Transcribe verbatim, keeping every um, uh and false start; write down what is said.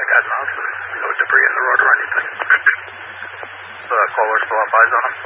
Cosmos, no debris in the road or anything. The caller still have eyes on him.